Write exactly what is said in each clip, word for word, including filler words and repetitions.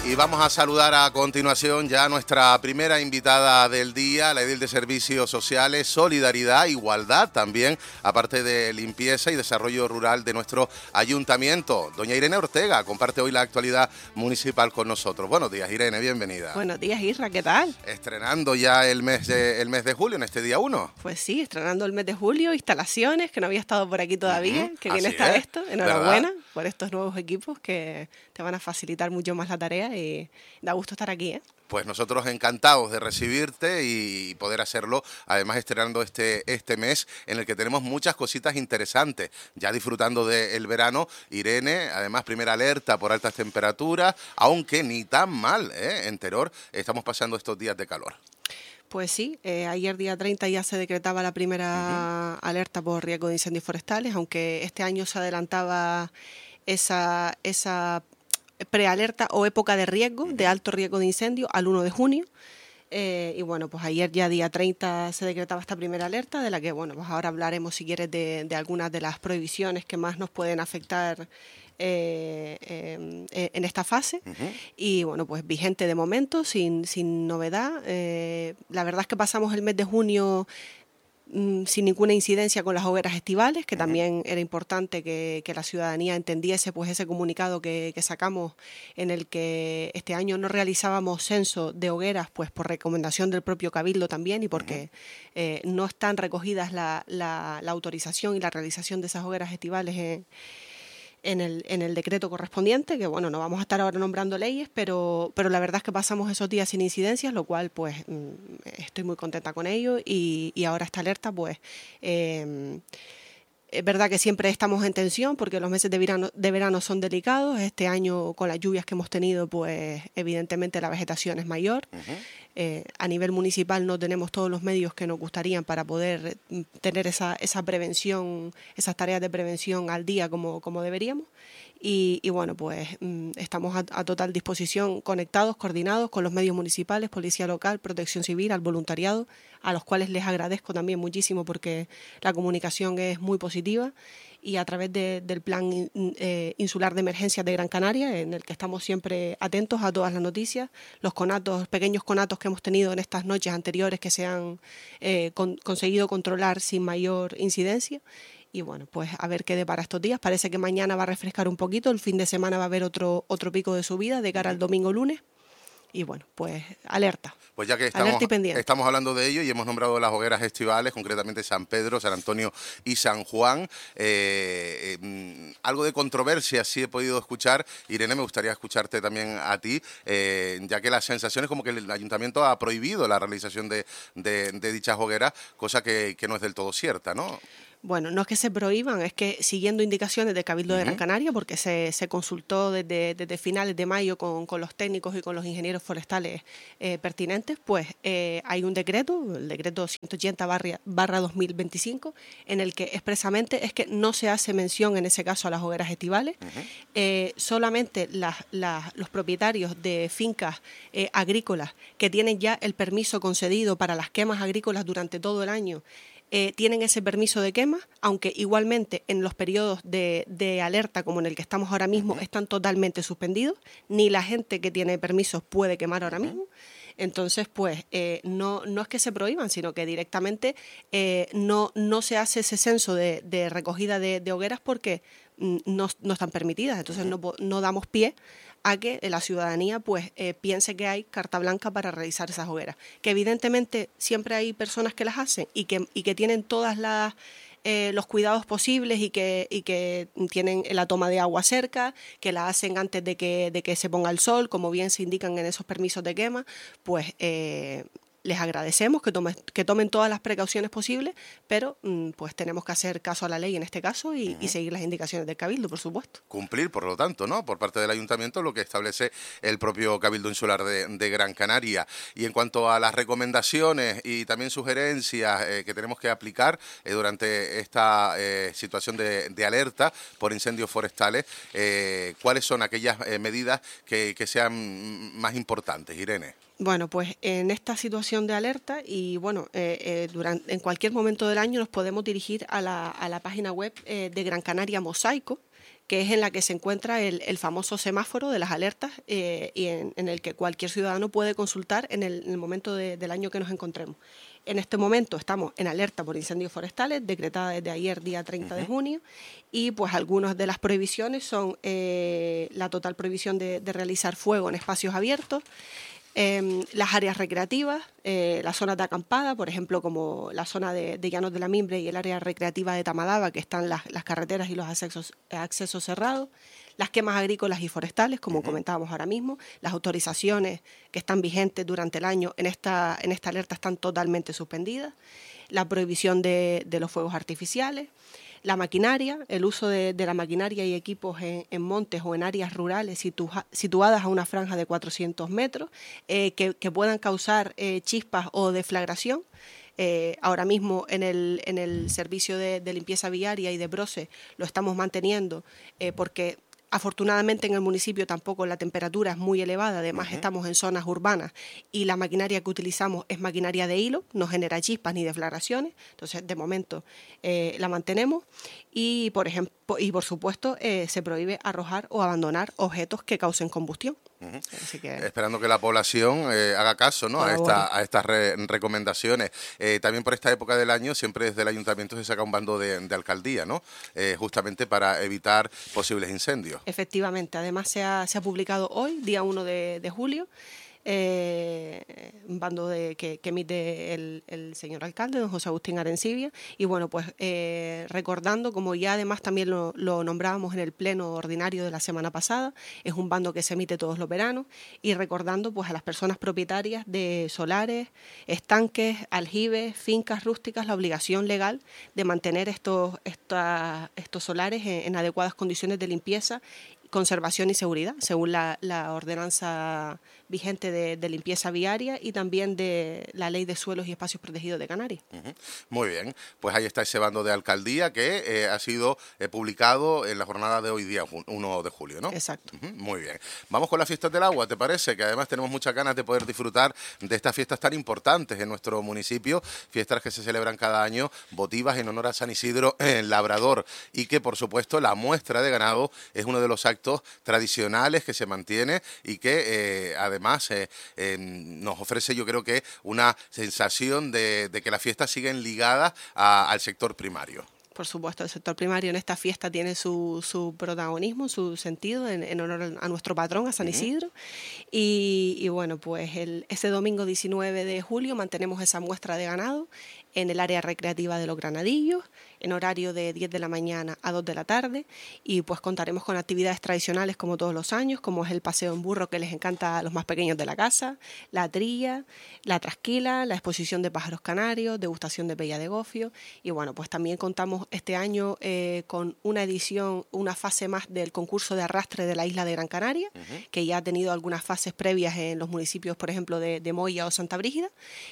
Y vamos a saludar a continuación ya a nuestra primera invitada del día, la edil de Servicios Sociales, Solidaridad, Igualdad también, aparte de limpieza y desarrollo rural de nuestro ayuntamiento. Doña Irene Ortega comparte hoy la actualidad municipal con nosotros. Buenos días, Irene, bienvenida. Buenos días, Isra, ¿qué tal? Estrenando ya el mes de, el mes de julio, en este día uno. Pues sí, estrenando el mes de julio, instalaciones, que no había estado por aquí todavía, uh-huh. que bien Así está es, esto. Enhorabuena ¿verdad? Por estos nuevos equipos que te van a facilitar mucho más la tarea y da gusto estar aquí, ¿eh? Pues nosotros encantados de recibirte y poder hacerlo, además estrenando este, este mes en el que tenemos muchas cositas interesantes. Ya disfrutando del verano, Irene, además primera alerta por altas temperaturas, aunque ni tan mal, ¿eh? En Teror estamos pasando estos días de calor. Pues sí, eh, ayer día treinta ya se decretaba la primera uh-huh. alerta por riesgo de incendios forestales, aunque este año se adelantaba esa, esa prealerta o época de riesgo, de alto riesgo de incendio, al uno de junio. Eh, y bueno, pues ayer ya día treinta se decretaba esta primera alerta, de la que, bueno, pues ahora hablaremos, si quieres, de, de algunas de las prohibiciones que más nos pueden afectar eh, eh, en esta fase. Uh-huh. Y bueno, pues vigente de momento, sin, sin novedad. Eh, la verdad es que pasamos el mes de junio sin ninguna incidencia con las hogueras estivales, que uh-huh. también era importante que, que la ciudadanía entendiese pues ese comunicado que, que sacamos, en el que este año no realizábamos censo de hogueras, pues por recomendación del propio Cabildo también, y porque uh-huh. eh, no están recogidas la, la, la autorización y la realización de esas hogueras estivales en, en, el, en el decreto correspondiente, que bueno, no vamos a estar ahora nombrando leyes, pero, pero la verdad es que pasamos esos días sin incidencias, lo cual pues estoy muy contenta con ello, y, y ahora esta alerta pues eh, es verdad que siempre estamos en tensión porque los meses de verano, de verano son delicados. Este año, con las lluvias que hemos tenido, pues evidentemente la vegetación es mayor. Uh-huh. Eh, a nivel municipal no tenemos todos los medios que nos gustarían para poder tener esa, esa prevención, esas tareas de prevención al día como, como deberíamos. Y, y bueno, pues mmm, estamos a, a total disposición, conectados, coordinados con los medios municipales, Policía Local, Protección Civil, al voluntariado, a los cuales les agradezco también muchísimo porque la comunicación es muy positiva, y a través de, del Plan eh, Insular de Emergencias de Gran Canaria, en el que estamos siempre atentos a todas las noticias, los conatos, pequeños conatos que hemos tenido en estas noches anteriores que se han eh, con, conseguido controlar sin mayor incidencia. Y bueno, pues a ver qué depara estos días. Parece que mañana va a refrescar un poquito, el fin de semana va a haber otro, otro pico de subida de cara al domingo lunes. Y bueno, pues alerta. Pues ya que estamos, estamos hablando de ello y hemos nombrado las hogueras estivales, concretamente San Pedro, San Antonio y San Juan, eh, eh, algo de controversia sí he podido escuchar. Irene, me gustaría escucharte también a ti, eh, ya que la sensación es como que el ayuntamiento ha prohibido la realización de, de, de dichas hogueras, cosa que, que no es del todo cierta, ¿no? Bueno, no es que se prohíban, es que siguiendo indicaciones de Cabildo uh-huh. de Gran Canaria, porque se, se consultó desde, desde finales de mayo con, con los técnicos y con los ingenieros forestales eh, pertinentes, pues eh, hay un decreto, el decreto ciento ochenta barra dos mil veinticinco, en el que expresamente es que no se hace mención en ese caso a las hogueras estivales. Uh-huh. eh, solamente las, las, los propietarios de fincas eh, agrícolas que tienen ya el permiso concedido para las quemas agrícolas durante todo el año, Eh, tienen ese permiso de quema, aunque igualmente en los periodos de, de alerta como en el que estamos ahora mismo están totalmente suspendidos, ni la gente que tiene permisos puede quemar ahora mismo. Entonces, pues, eh, no, no es que se prohíban, sino que directamente eh, no, no se hace ese censo de, de recogida de, de hogueras porque mm, no, no están permitidas. Entonces, no, no damos pie a que la ciudadanía pues eh, piense que hay carta blanca para realizar esas hogueras. Que evidentemente siempre hay personas que las hacen y que, y que tienen todas las... Eh, los cuidados posibles y que, y que tienen la toma de agua cerca, que la hacen antes de que, de que se ponga el sol, como bien se indican en esos permisos de quema, pues eh, les agradecemos que tomen, que tomen todas las precauciones posibles, pero mm, pues tenemos que hacer caso a la ley en este caso y, uh-huh. y seguir las indicaciones del Cabildo, por supuesto. Cumplir, por lo tanto, ¿no?, por parte del Ayuntamiento lo que establece el propio Cabildo Insular de, de Gran Canaria. Y en cuanto a las recomendaciones y también sugerencias eh, que tenemos que aplicar eh, durante esta eh, situación de, de alerta por incendios forestales, eh, ¿cuáles son aquellas eh, medidas que, que sean más importantes, Irene? Bueno, pues en esta situación de alerta y bueno, eh, eh, durante, en cualquier momento del año nos podemos dirigir a la, a la página web eh, de Gran Canaria Mosaico, que es en la que se encuentra el, el famoso semáforo de las alertas eh, y en, en el que cualquier ciudadano puede consultar en el, en el momento de, del año que nos encontremos. En este momento estamos en alerta por incendios forestales, decretada desde ayer, día treinta de junio, y pues algunas de las prohibiciones son eh, la total prohibición de, de realizar fuego en espacios abiertos, eh, las áreas recreativas, eh, las zonas de acampada, por ejemplo, como la zona de, de Llanos de la Mimbre y el área recreativa de Tamadaba, que están las, las carreteras y los accesos, accesos cerrados, las quemas agrícolas y forestales, como uh-huh. comentábamos ahora mismo, las autorizaciones que están vigentes durante el año en esta, en esta alerta están totalmente suspendidas, la prohibición de, de los fuegos artificiales, la maquinaria, el uso de, de la maquinaria y equipos en, en montes o en áreas rurales situ, situadas a una franja de cuatrocientos metros eh, que, que puedan causar eh, chispas o deflagración. Eh, ahora mismo en el, en el servicio de, de limpieza viaria y de Brose lo estamos manteniendo eh, porque afortunadamente en el municipio tampoco la temperatura es muy elevada, además uh-huh. estamos en zonas urbanas y la maquinaria que utilizamos es maquinaria de hilo, no genera chispas ni deflagraciones, entonces de momento eh, la mantenemos y por ejemplo y por supuesto eh, se prohíbe arrojar o abandonar objetos que causen combustión. Uh-huh. Así que, esperando que la población eh, haga caso, ¿no? a, esta, a estas re recomendaciones. Eh, también por esta época del año siempre desde el ayuntamiento se saca un bando de, de alcaldía, ¿no? Eh, justamente para evitar posibles incendios. Efectivamente, además se ha, se ha publicado hoy, día uno de, de julio, Eh, un bando de, que, que emite el, el señor alcalde, don José Agustín Arencibia, y bueno, pues eh, recordando, como ya además también lo, lo nombrábamos en el pleno ordinario de la semana pasada, es un bando que se emite todos los veranos, y recordando pues a las personas propietarias de solares, estanques, aljibes, fincas rústicas, la obligación legal de mantener estos, esta, estos solares en, en adecuadas condiciones de limpieza, conservación y seguridad, según la, la ordenanza vigente de, de limpieza viaria y también de la Ley de Suelos y Espacios Protegidos de Canarias. Uh-huh. Muy bien, pues ahí está ese bando de alcaldía que eh, ha sido eh, publicado en la jornada de hoy día, uno de julio, ¿no? Exacto. Uh-huh. Muy bien. Vamos con las fiestas del agua, ¿te parece? Que además tenemos muchas ganas de poder disfrutar de estas fiestas tan importantes en nuestro municipio, fiestas que se celebran cada año, votivas en honor a San Isidro en Labrador, y que por supuesto la muestra de ganado es uno de los actos tradicionales que se mantiene y que eh, además eh, eh, nos ofrece, yo creo que una sensación de, de que las fiestas siguen ligadas a, al sector primario. Por supuesto, el sector primario en esta fiesta tiene su, su protagonismo, su sentido en, en honor a nuestro patrón, a San Isidro. Uh-huh. y, y bueno, pues el, ese domingo diecinueve de julio mantenemos esa muestra de ganado en el área recreativa de Los Granadillos, en horario de diez de la mañana a dos de la tarde, y pues contaremos con actividades tradicionales como todos los años, como es el paseo en burro que les encanta a los más pequeños de la casa, la trilla, la trasquila, la exposición de pájaros canarios, degustación de pella de gofio, y bueno, pues también contamos este año eh, con una edición, una fase más del concurso de arrastre de la isla de Gran Canaria, uh-huh. que ya ha tenido algunas fases previas en los municipios, por ejemplo, de, de Moya o Santa Brígida,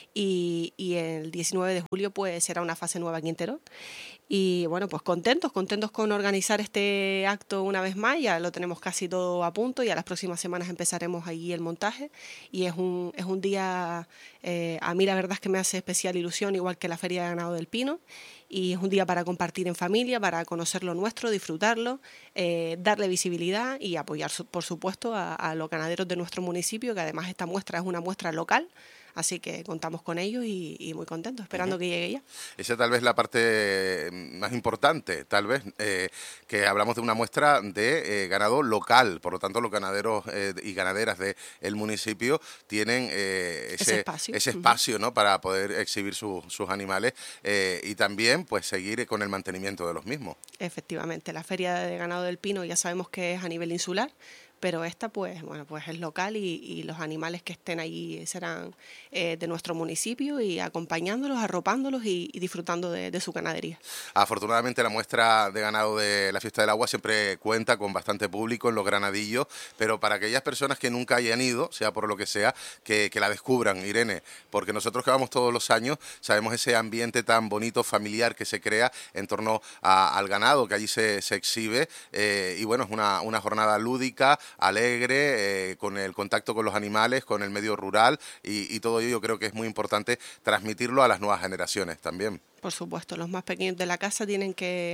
y, y el diecinueve de julio pues será una fase nueva aquí en Terón. Y bueno, pues contentos, contentos con organizar este acto una vez más, ya lo tenemos casi todo a punto y a las próximas semanas empezaremos ahí el montaje y es un, es un día, eh, a mí la verdad es que me hace especial ilusión, igual que la Feria de Ganado del Pino, y es un día para compartir en familia, para conocer lo nuestro, disfrutarlo, eh, darle visibilidad y apoyar, por supuesto, a, a los ganaderos de nuestro municipio, que además esta muestra es una muestra local. Así que contamos con ellos y, y muy contentos, esperando uh-huh. que llegue ya. Esa tal vez la parte más importante, tal vez, eh, que hablamos de una muestra de eh, ganado local, por lo tanto los ganaderos eh, y ganaderas del municipio tienen eh, ese, ese espacio, ese espacio uh-huh. ¿no? para poder exhibir su, sus animales eh, y también pues seguir con el mantenimiento de los mismos. Efectivamente, la Feria de Ganado del Pino ya sabemos que es a nivel insular, pero esta pues bueno pues es local y, y los animales que estén ahí serán eh, de nuestro municipio y acompañándolos, arropándolos y, y disfrutando de, de su ganadería. Afortunadamente la muestra de ganado de la Fiesta del Agua siempre cuenta con bastante público en Los Granadillos, pero para aquellas personas que nunca hayan ido, sea por lo que sea, que, que la descubran, Irene, porque nosotros que vamos todos los años sabemos ese ambiente tan bonito, familiar que se crea en torno a, al ganado que allí se, se exhibe eh, y bueno, es una, una jornada lúdica, alegre, eh, con el contacto con los animales, con el medio rural y, y todo ello yo creo que es muy importante transmitirlo a las nuevas generaciones también. Por supuesto, los más pequeños de la casa tienen que,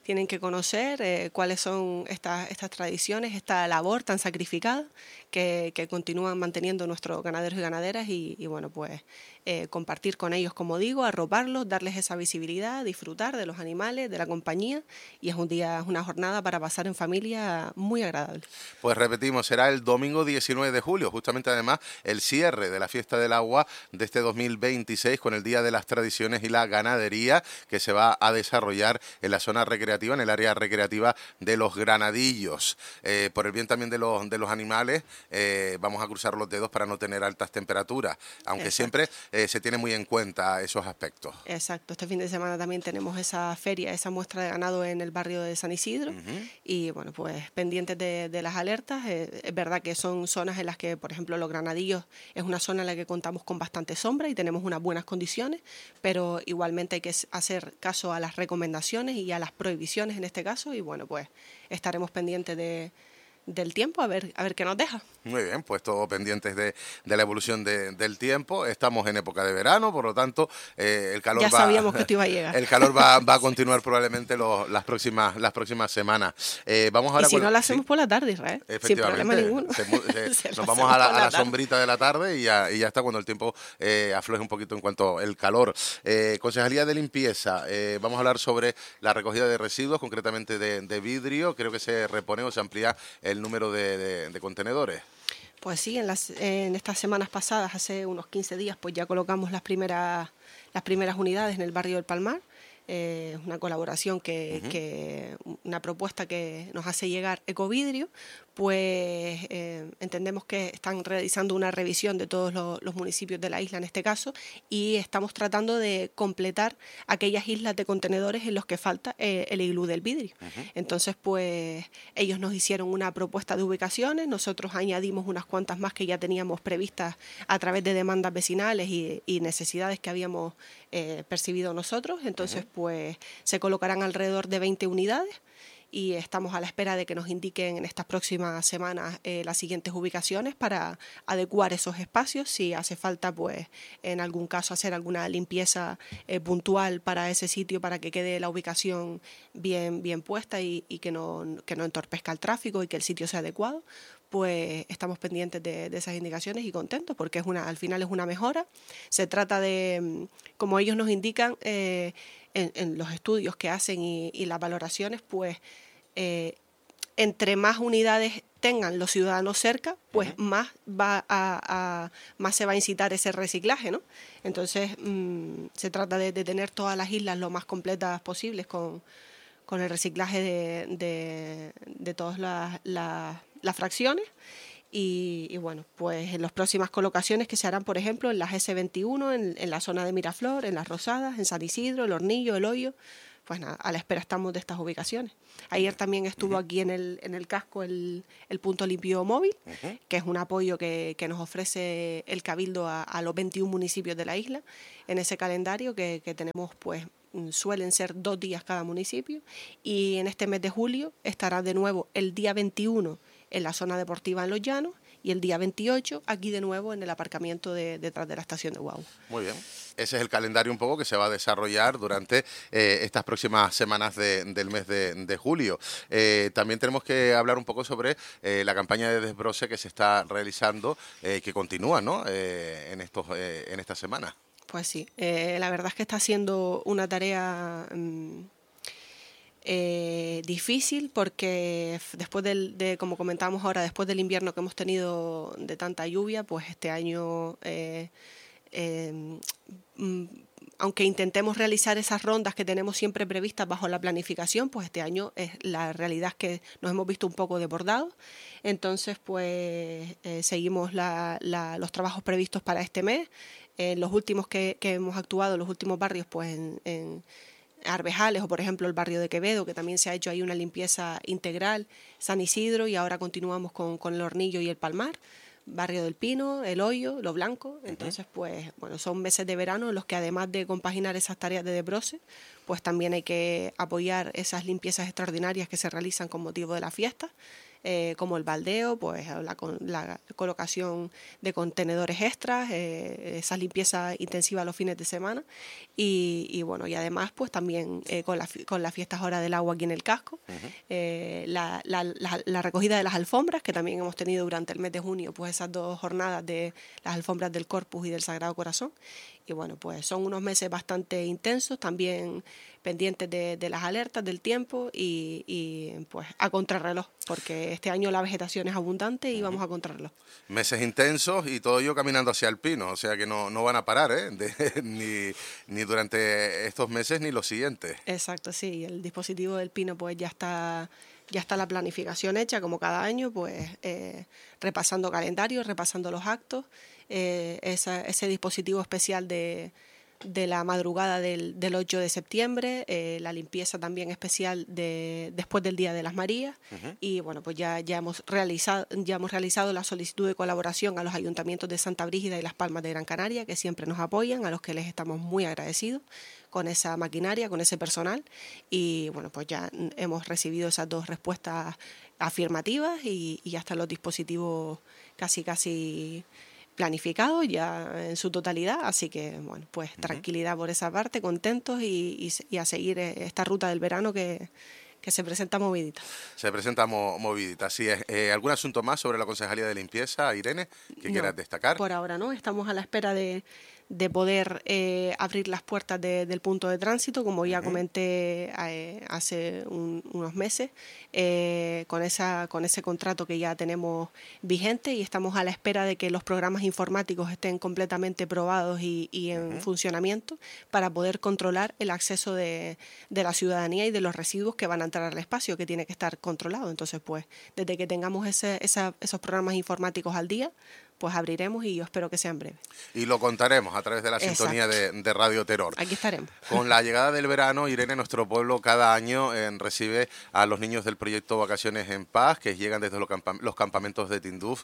tienen que conocer eh, cuáles son estas, estas tradiciones, esta labor tan sacrificada que, que continúan manteniendo nuestros ganaderos y ganaderas y, y bueno, pues eh, compartir con ellos, como digo, arroparlos, darles esa visibilidad, disfrutar de los animales, de la compañía, y es un día, una jornada para pasar en familia muy agradable. Pues repetimos, será el domingo diecinueve de julio, justamente además el cierre de la Fiesta del Agua de este dos mil veintiséis con el Día de las Tradiciones y la Ganadería, que se va a desarrollar en la zona recreativa, en el área recreativa de los Granadillos. Eh, por el bien también de los, de los animales, eh, vamos a cruzar los dedos para no tener altas temperaturas, aunque Exacto. siempre eh, se tiene muy en cuenta esos aspectos. Exacto, este fin de semana también tenemos esa feria, esa muestra de ganado en el barrio de San Isidro, uh-huh. y bueno, pues pendientes de, de las alertas. Eh, es verdad que son zonas en las que, por ejemplo, los Granadillos es una zona en la que contamos con bastante sombra y tenemos unas buenas condiciones, pero igualmente hay que hacer caso a las recomendaciones y a las prohibiciones en este caso, y bueno, pues estaremos pendientes de, del tiempo a ver, a ver qué nos deja. Muy bien, pues todos pendientes de, de la evolución de, del tiempo. Estamos en época de verano, por lo tanto, eh, el calor ya va, sabíamos que esto iba a llegar. El calor va, va a continuar probablemente lo, las próximas las próximas semanas. Eh, vamos ahora y si con, no la hacemos ¿sí? por la tarde, Israel, sin problema ninguno. Se, se, se nos vamos a la, a la sombrita de la tarde y ya, y ya está cuando el tiempo eh, afloje un poquito en cuanto al calor. Eh, Concejalía de Limpieza, eh, vamos a hablar sobre la recogida de residuos, concretamente de, de vidrio. Creo que se repone o se amplía el número de, de, de contenedores. Pues sí, en, las, en estas semanas pasadas, hace unos quince días, pues ya colocamos las primeras, las primeras unidades en el barrio del Palmar. Es eh, una colaboración, que, uh-huh. que una propuesta que nos hace llegar Ecovidrio, pues eh, entendemos que están realizando una revisión de todos los, los municipios de la isla en este caso, y estamos tratando de completar aquellas islas de contenedores en los que falta eh, el iglú del vidrio. Uh-huh. Entonces, pues ellos nos hicieron una propuesta de ubicaciones, nosotros añadimos unas cuantas más que ya teníamos previstas a través de demandas vecinales y, y necesidades que habíamos eh, percibido nosotros. Entonces, uh-huh. pues se colocarán alrededor de veinte unidades. Y estamos a la espera de que nos indiquen en estas próximas semanas eh, las siguientes ubicaciones para adecuar esos espacios. Si hace falta, pues en algún caso hacer alguna limpieza eh, puntual para ese sitio, para que quede la ubicación bien, bien puesta y, y que no, que no entorpezca el tráfico y que el sitio sea adecuado. Pues estamos pendientes de, de esas indicaciones y contentos, porque es una, al final es una mejora. Se trata de, como ellos nos indican eh, en, en los estudios que hacen y, y las valoraciones, pues eh, entre más unidades tengan los ciudadanos cerca, pues uh-huh. más va a, a más se va a incitar ese reciclaje, ¿no? Entonces mmm, se trata de, de tener todas las islas lo más completas posibles con, con el reciclaje de, de, de todas las, las las fracciones y, y bueno, pues en las próximas colocaciones que se harán, por ejemplo, en las ese veintiuno, en, en la zona de Miraflor, en Las Rosadas, en San Isidro, El Hornillo, El Hoyo, pues nada, a la espera estamos de estas ubicaciones. Ayer también estuvo uh-huh. aquí en el, en el casco el, el punto limpio móvil, uh-huh. que es un apoyo que, que nos ofrece el Cabildo a, a los veintiún municipios de la isla, en ese calendario que, que tenemos, pues suelen ser dos días cada municipio, y en este mes de julio estará de nuevo el día veintiuno en la zona deportiva en Los Llanos y el día veintiocho aquí de nuevo en el aparcamiento de, detrás de la estación de Guagua. Muy bien. Ese es el calendario un poco que se va a desarrollar durante eh, estas próximas semanas de, del mes de, de julio. Eh, también tenemos que hablar un poco sobre eh, la campaña de desbroce que se está realizando, eh, que continúa, ¿no? eh, en, estos, eh, en estas semanas. Pues sí, eh, la verdad es que está siendo una tarea mmm, eh, difícil, porque después del, de, como comentábamos ahora, después del invierno que hemos tenido de tanta lluvia, pues este año, eh, eh, mmm, aunque intentemos realizar esas rondas que tenemos siempre previstas bajo la planificación, pues este año es, la realidad es que nos hemos visto un poco desbordados. Entonces, pues eh, seguimos la, la, los trabajos previstos para este mes. Eh, los últimos que, que hemos actuado, los últimos barrios, pues en, en Arvejales, o por ejemplo el barrio de Quevedo, que también se ha hecho ahí una limpieza integral, San Isidro, y ahora continuamos con, con el Hornillo y el Palmar, Barrio del Pino, El Hoyo, Lo Blanco. Entonces, pues bueno, son meses de verano en los que, además de compaginar esas tareas de desbroce, pues también hay que apoyar esas limpiezas extraordinarias que se realizan con motivo de la fiesta. eh, como el baldeo, pues la, la colocación de contenedores extras, eh, esa limpieza intensiva los fines de semana y, y bueno, y además pues también eh, con, la, con las fiestas Hora del Agua aquí en el casco, uh-huh. eh, la, la, la, la recogida de las alfombras, que también hemos tenido durante el mes de junio, pues esas dos jornadas de las alfombras del Corpus y del Sagrado Corazón. Y bueno, pues son unos meses bastante intensos, también pendientes de, de las alertas del tiempo y, y pues a contrarreloj, porque este año la vegetación es abundante y uh-huh. vamos a contrarreloj. Meses intensos y todo ello caminando hacia el Pino, o sea que no, no van a parar, ¿eh? De, ni, ni durante estos meses ni los siguientes. Exacto, sí, el dispositivo del Pino pues ya está... Ya está la planificación hecha, como cada año, pues eh, repasando calendarios, repasando los actos, eh, esa, ese dispositivo especial de, de la madrugada del, del ocho de septiembre, eh, la limpieza también especial de después del Día de las Marías, uh-huh. y bueno, pues ya, ya, hemos realizado, ya hemos realizado la solicitud de colaboración a los ayuntamientos de Santa Brígida y Las Palmas de Gran Canaria, que siempre nos apoyan, a los que les estamos muy agradecidos con esa maquinaria, con ese personal, y bueno, pues ya hemos recibido esas dos respuestas afirmativas y, y ya están los dispositivos casi casi planificados ya en su totalidad, así que bueno, pues uh-huh. tranquilidad por esa parte, contentos y, y, y a seguir esta ruta del verano que, que se presenta movidita. Se presenta mo movidita, así es. Eh, ¿Algún asunto más sobre la Concejalía de Limpieza, Irene, que no, quieras destacar? Por ahora no, estamos a la espera de, de poder eh, abrir las puertas de, del punto de tránsito, como ya uh-huh. comenté eh, hace un, unos meses, eh, con, esa, con ese contrato que ya tenemos vigente y estamos a la espera de que los programas informáticos estén completamente probados y, y en uh-huh. funcionamiento para poder controlar el acceso de, de la ciudadanía y de los residuos que van a entrar al espacio, que tiene que estar controlado. Entonces, pues, desde que tengamos ese, esa, esos programas informáticos al día, pues abriremos y yo espero que sea en breve. Y lo contaremos a través de la Exacto. sintonía de, de Radio Terror. Aquí estaremos. Con la llegada del verano, Irene, nuestro pueblo cada año eh, recibe a los niños del proyecto Vacaciones en Paz, que llegan desde los, campa los campamentos de Tinduf,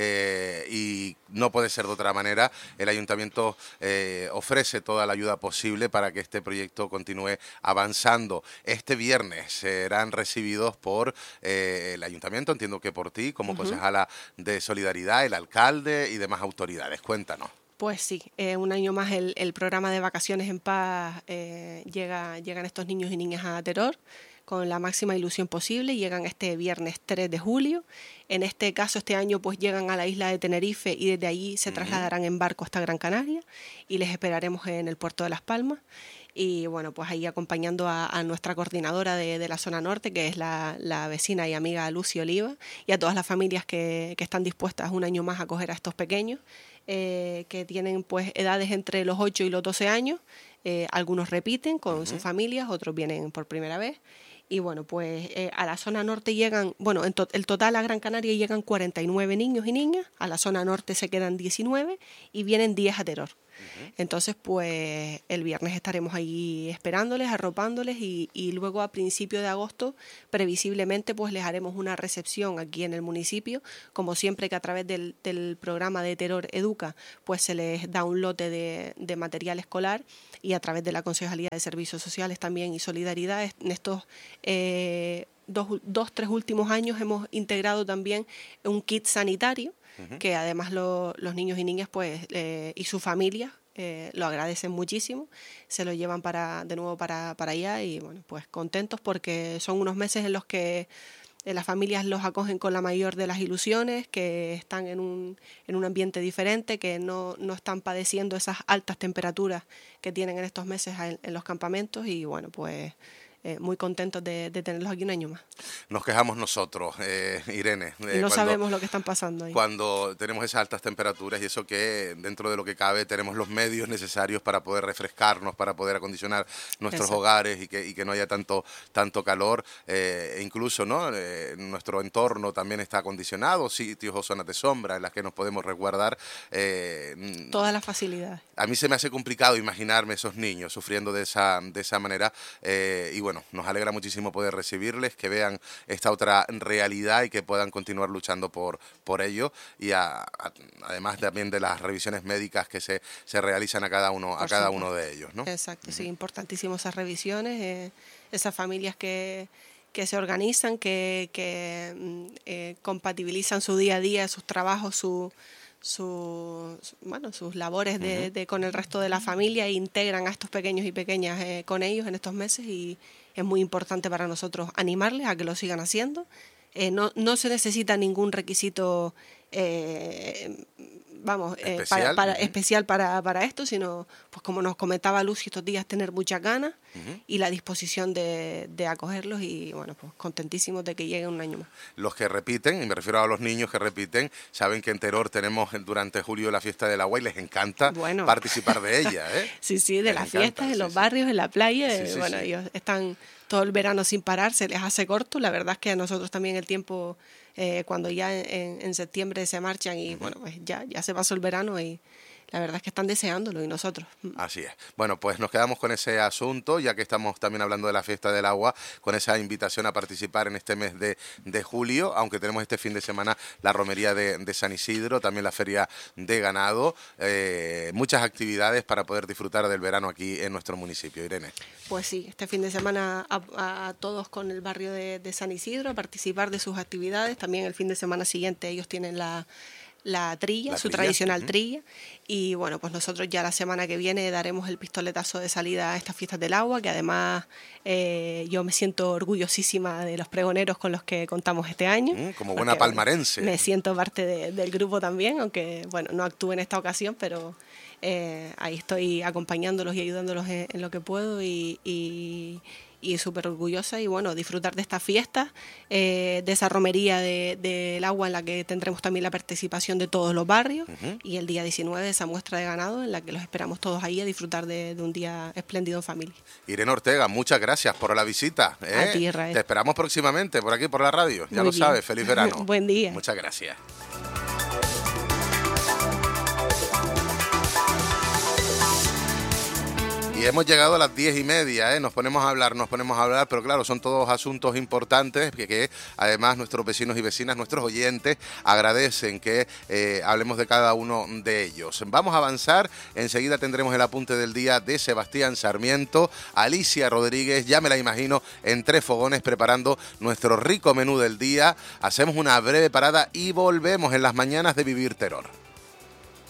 eh, y no puede ser de otra manera. El ayuntamiento eh, ofrece toda la ayuda posible para que este proyecto continúe avanzando. Este viernes serán recibidos por eh, el ayuntamiento, entiendo que por ti, como uh-huh. concejala de Solidaridad, el alcalde y demás autoridades. Cuéntanos. Pues sí, eh, un año más el, el programa de Vacaciones en Paz eh, llega, llegan estos niños y niñas a Teror con la máxima ilusión posible, llegan este viernes tres de julio, en este caso este año pues llegan a la isla de Tenerife y desde allí se uh-huh. trasladarán en barco hasta Gran Canaria y les esperaremos en el puerto de Las Palmas. Y bueno, pues ahí acompañando a, a nuestra coordinadora de, de la zona norte, que es la, la vecina y amiga Lucy Oliva, y a todas las familias que, que están dispuestas un año más a acoger a estos pequeños, eh, que tienen pues edades entre los ocho y los doce años. Eh, algunos repiten con uh-huh. sus familias, otros vienen por primera vez. Y bueno, pues eh, a la zona norte llegan, bueno, en to el total a Gran Canaria llegan cuarenta y nueve niños y niñas, a la zona norte se quedan diecinueve y vienen diez a Teror. Uh-huh. Entonces, pues el viernes estaremos ahí esperándoles, arropándoles y, y luego a principios de agosto, previsiblemente, pues les haremos una recepción aquí en el municipio, como siempre que a través del, del programa de Teror Educa, pues se les da un lote de, de material escolar y a través de la Concejalía de Servicios Sociales también y Solidaridad en estos eh, dos, dos, tres últimos años hemos integrado también un kit sanitario, uh-huh. que además lo, los niños y niñas pues eh, y sus familias eh, lo agradecen muchísimo, se lo llevan para de nuevo para, para allá y bueno, pues contentos porque son unos meses en los que eh, las familias los acogen con la mayor de las ilusiones, que están en un, en un ambiente diferente, que no, no están padeciendo esas altas temperaturas que tienen en estos meses en, en los campamentos y bueno, pues Eh, muy contentos de, de tenerlos aquí un año más. Nos quejamos nosotros, eh, Irene. Eh, y no cuando, sabemos lo que están pasando ahí. Cuando tenemos esas altas temperaturas y eso que dentro de lo que cabe tenemos los medios necesarios para poder refrescarnos, para poder acondicionar nuestros Exacto. hogares y que, y que no haya tanto, tanto calor. Eh, e incluso ¿no? eh, nuestro entorno también está acondicionado, sitios o zonas de sombra en las que nos podemos resguardar. Eh, Todas las facilidades. A mí se me hace complicado imaginarme esos niños sufriendo de esa, de esa manera eh, y bueno, nos alegra muchísimo poder recibirles, que vean esta otra realidad y que puedan continuar luchando por, por ello y a, a, además también de las revisiones médicas que se, se realizan a cada uno, a cada uno de ellos, ¿no? Exacto, uh-huh. sí, importantísimo esas revisiones, eh, esas familias que, que se organizan, que, que eh, compatibilizan su día a día, sus trabajos, su, su, bueno, sus labores de, de, con el resto de la familia, e integran a estos pequeños y pequeñas eh, con ellos en estos meses, y es muy importante para nosotros animarles a que lo sigan haciendo. Eh, no, no se necesita ningún requisito eh, vamos, eh, especial, para, para, uh-huh. especial para, para esto, sino, pues como nos comentaba Lucy estos días, tener muchas ganas uh-huh. y la disposición de, de acogerlos, y bueno, pues contentísimos de que lleguen un año más. Los que repiten, y me refiero a los niños que repiten, saben que en Teror tenemos durante julio la fiesta del agua y les encanta bueno. participar de ella, ¿eh? Sí, sí, de les las encanta, fiestas, en sí, los sí. barrios, en la playa, sí, sí, bueno, sí. ellos están todo el verano sin parar, se les hace corto. La verdad es que a nosotros también el tiempo, eh, cuando ya en, en septiembre se marchan y bueno, pues ya, ya se pasó el verano, y la verdad es que están deseándolo, y nosotros. Así es. Bueno, pues nos quedamos con ese asunto, ya que estamos también hablando de la fiesta del agua, con esa invitación a participar en este mes de, de julio, aunque tenemos este fin de semana la romería de, de San Isidro, también la feria de ganado, eh, muchas actividades para poder disfrutar del verano aquí en nuestro municipio. Irene. Pues sí, este fin de semana a, a, a todos con el barrio de, de San Isidro, a participar de sus actividades. También el fin de semana siguiente ellos tienen la... la trilla, la su trilla. tradicional uh-huh. trilla, y bueno, pues nosotros ya la semana que viene daremos el pistoletazo de salida a estas fiestas del agua, que además eh, yo me siento orgullosísima de los pregoneros con los que contamos este año. Uh, como buena palmarense. Me siento parte de, del grupo también, aunque bueno, no actúe en esta ocasión, pero eh, ahí estoy acompañándolos y ayudándolos en, en lo que puedo, y... y y súper orgullosa, y bueno, disfrutar de esta fiesta, eh, de esa romería del de, de agua, en la que tendremos también la participación de todos los barrios, uh-huh. y el día diecinueve esa muestra de ganado, en la que los esperamos todos ahí a disfrutar de, de un día espléndido en familia. Irene Ortega, muchas gracias por la visita. ¿eh? A ti, Israel. Te esperamos próximamente por aquí, por la radio, ya Muy lo bien. sabes, feliz verano. Buen día. Muchas gracias. Y hemos llegado a las diez y media, ¿eh? Nos ponemos a hablar, nos ponemos a hablar, pero claro, son todos asuntos importantes que, que además nuestros vecinos y vecinas, nuestros oyentes, agradecen que eh, hablemos de cada uno de ellos. Vamos a avanzar, enseguida tendremos el apunte del día de Sebastián Sarmiento, Alicia Rodríguez, ya me la imagino, en Tres Fogones preparando nuestro rico menú del día. Hacemos una breve parada y volvemos en las mañanas de Vivir Teror.